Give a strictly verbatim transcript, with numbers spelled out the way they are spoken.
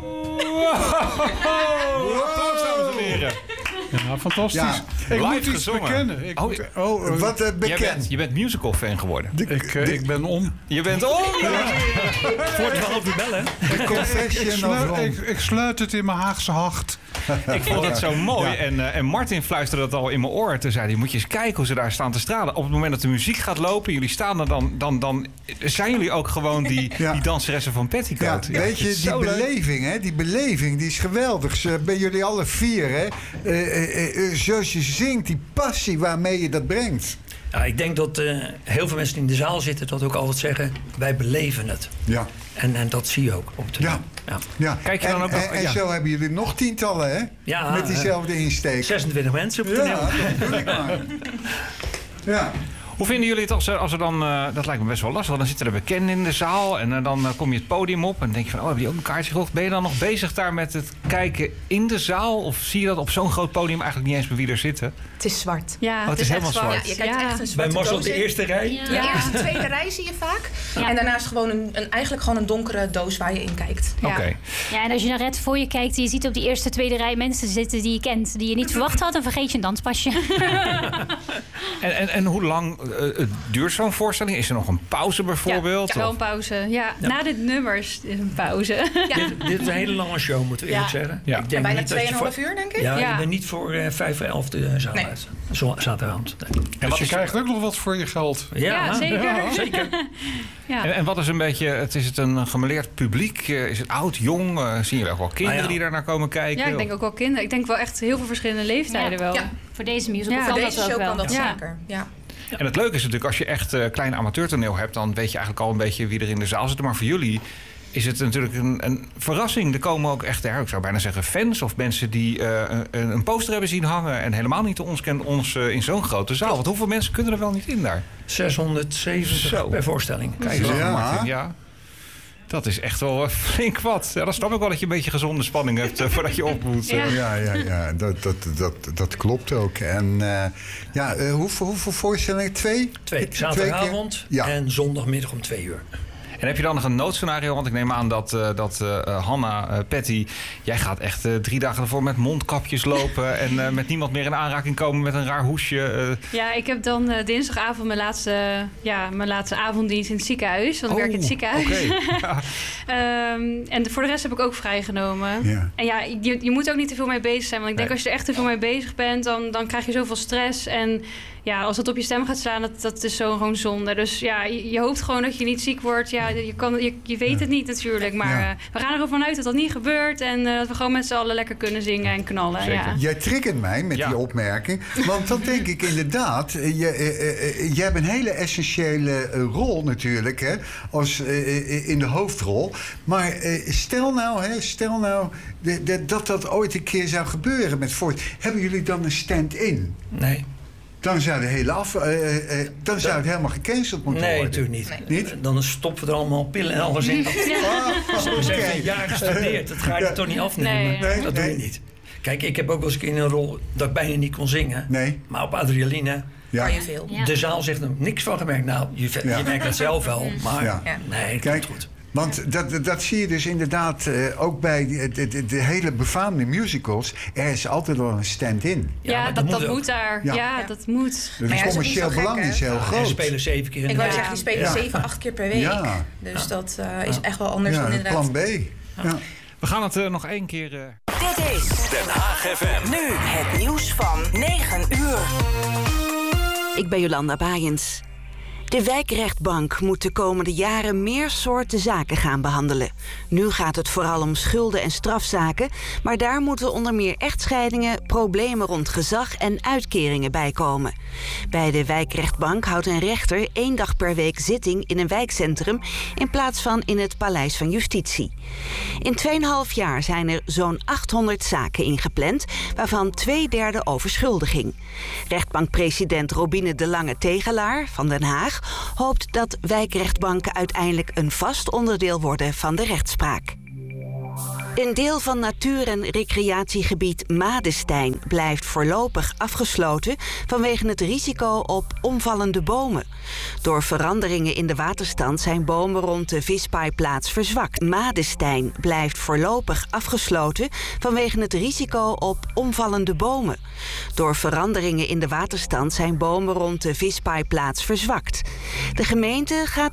Applaus, dames en heren. Ja, fantastisch. Ja, ik live moet iets gezongen. bekennen. Ik Oh, moet, oh, uh, Wat uh, bekend? Jij bent, je bent musical-fan geworden. De, ik, uh, de, ik ben om. Je bent om? Ja. Voor twaalf uur bellen. De confession ik, sluit, ik, ik sluit het in mijn Haagse hart. Ik vond het zo mooi. Ja. En, uh, en Martin fluisterde dat al in mijn oor. Toen zei hij, moet je eens kijken hoe ze daar staan te stralen. Op het moment dat de muziek gaat lopen, jullie staan er dan... dan, dan zijn jullie ook gewoon die, ja. die danseressen van Petticoat. Ja, ja, weet je, die beleving, hè, die beleving, die is geweldig. Ze, bij jullie alle vier, hè. Uh, uh, uh, zoals je zingt, die passie waarmee je dat brengt. Ja, ik denk dat uh, heel veel mensen die in de zaal zitten dat ook altijd zeggen, wij beleven het. Ja. En, en dat zie je ook op de ja. ja. ja. Kijk je dan en, ook nog, en, en ja. zo hebben jullie nog tientallen, hè? Ja, met diezelfde insteek. zesentwintig mensen op het toneel. Ja, dat bedoel ik maar. Ja. Hoe vinden jullie het als er, als er dan... Uh, dat lijkt me best wel lastig. Dan zitten er bekenden in de zaal. En uh, dan uh, kom je het podium op. En dan denk je van... Oh, hebben die ook een kaartje gekocht? Ben je dan nog bezig daar met het kijken in de zaal? Of zie je dat op zo'n groot podium eigenlijk niet eens meer wie er zitten? Het is zwart. Ja, oh, het, het is, is helemaal zwart. zwart. Ja, je kijkt ja. echt een zwarte Bij Mars op de eerste rij? Ja. De eerste, tweede rij zie je vaak. Ja. En daarnaast gewoon een, een, eigenlijk gewoon een donkere doos waar je in kijkt. Ja. Okay. Ja, en als je dan recht voor je kijkt... en je ziet op die eerste, tweede rij mensen zitten die je kent... die je niet verwacht had, dan vergeet je een danspasje. en, en, en hoe lang uh, duurt zo'n voorstelling? Is er nog een pauze bijvoorbeeld? Ja, wel een pauze. Ja, ja. Na dit nummers is een pauze. Ja. Dit, dit is een hele lange show, moeten we eerlijk ja. zeggen. Ja. Ik denk bijna niet twee en een half voor... uur, denk ik. Ja, ja. je bent niet voor uh, vijf voor elf de zaal nee. uit. Zo, zaterdagavond. Nee. En dus je krijgt ook nog wat voor je geld. Ja, ja zeker. Ja, zeker. Ja. En, en wat is een beetje... Het, is het een gemeleerd publiek? Uh, is het oud, jong? Uh, zien jullie ook wel kinderen ah, ja. die daar naar komen kijken? Ja, ik denk ook wel kinderen. Ik denk wel echt heel veel verschillende leeftijden ja. wel. Ja. Voor deze musical ja, kan voor dat deze ook show wel. kan dat ja. zeker. Ja. En het leuke is natuurlijk, als je echt uh, klein amateurtoneel hebt... dan weet je eigenlijk al een beetje wie er in de zaal zit. Maar voor jullie is het natuurlijk een, een verrassing. Er komen ook echt, ja, ik zou bijna zeggen, fans... of mensen die uh, een, een poster hebben zien hangen... en helemaal niet ons kent ons uh, in zo'n grote zaal. Want hoeveel mensen kunnen er wel niet in daar? zeshonderdzeventig Zo. Per voorstelling. Kijk eens, ja. Martin, ja. Dat is echt wel flink wat. Ja, dan snap ik wel dat je een beetje gezonde spanning hebt uh, voordat je op moet. Uh. Ja, ja, ja. Dat, dat, dat, dat klopt ook. En uh, ja, uh, hoeveel, hoeveel voorstellingen? Twee? Twee. Zaterdagavond ja. en zondagmiddag om twee uur. En heb je dan nog een noodscenario? Want ik neem aan dat, uh, dat uh, Hanna, uh, Patty... jij gaat echt uh, drie dagen ervoor met mondkapjes lopen... en uh, met niemand meer in aanraking komen met een raar hoesje. Uh. Ja, ik heb dan uh, dinsdagavond mijn laatste, ja, mijn laatste avonddienst in het ziekenhuis. Want oh, ik werk in het ziekenhuis. Okay. Ja. um, en voor de rest heb ik ook vrijgenomen. Ja. En ja, je, je moet ook niet te veel mee bezig zijn. Want ik denk nee. als je er echt te veel mee bezig bent... dan, dan krijg je zoveel stress en... Ja, als het op je stem gaat staan, dat, dat is zo gewoon zonde. Dus ja, je, je hoopt gewoon dat je niet ziek wordt. Ja, je, kan, je, je weet ja. het niet natuurlijk. Maar ja. uh, we gaan ervan uit dat dat niet gebeurt. En uh, dat we gewoon met z'n allen lekker kunnen zingen en knallen. Ja. Jij triggert mij met ja. die opmerking. Want dan denk ik inderdaad... Je, uh, uh, je hebt een hele essentiële uh, rol natuurlijk. Hè, als, uh, in de hoofdrol. Maar uh, stel nou, hè, stel nou de, de, dat dat ooit een keer zou gebeuren met Voort. Hebben jullie dan een stand-in? Nee. Dan zou, de hele af, uh, uh, dan zou het helemaal gecanceld moeten nee, worden. Nee, natuurlijk niet. niet. Dan stoppen we er allemaal pillen en alles in. Ja. Ze okay. hebben een jaar gestudeerd. Dat ga je ja. toch niet afnemen. Nee, nee, dat nee. doe je niet. Kijk, ik heb ook wel eens in een rol dat ik bijna niet kon zingen. Nee. Maar op adrenaline... Ja. Kan je veel. Ja. De zaal zegt er niks van gemerkt. Nou, je, ja. je merkt dat zelf wel. Maar ja. nee, het komt goed. Want dat, dat zie je dus inderdaad uh, ook bij de, de, de, de hele befaamde musicals. Er is altijd wel een stand-in. Ja, ja dat, dat, moet, dat moet daar. Ja, ja, ja. dat moet. Het ja, commercieel is belang is heel groot. Die spelen zeven keer in Ik wou zeggen, die spelen ja. zeven, acht keer per week. Ja. Dus ja. dat uh, is echt wel anders ja, dan inderdaad. Plan B. Ja. We gaan het uh, nog één keer... Uh... Dit is Den Haag F M. Nu het nieuws van negen uur. Ik ben Jolanda Baaiens. De wijkrechtbank moet de komende jaren meer soorten zaken gaan behandelen. Nu gaat het vooral om schulden- en strafzaken, maar daar moeten onder meer echtscheidingen, problemen rond gezag en uitkeringen bij komen. Bij de wijkrechtbank houdt een rechter één dag per week zitting in een wijkcentrum in plaats van in het Paleis van Justitie. In tweeënhalf jaar zijn er zo'n achthonderd zaken ingepland, waarvan twee derde over schulden ging. Rechtbankpresident Robine de Lange Tegelaar van Den Haag hoopt dat wijkrechtbanken uiteindelijk een vast onderdeel worden van de rechtspraak. Een deel van natuur- en recreatiegebied Madestein blijft voorlopig afgesloten vanwege het risico op omvallende bomen. Door veranderingen in de waterstand zijn bomen rond de vispaaiplaats verzwakt. Madestein blijft voorlopig afgesloten vanwege het risico op omvallende bomen. Door veranderingen in de waterstand zijn bomen rond de vispaaiplaats verzwakt. De gemeente gaat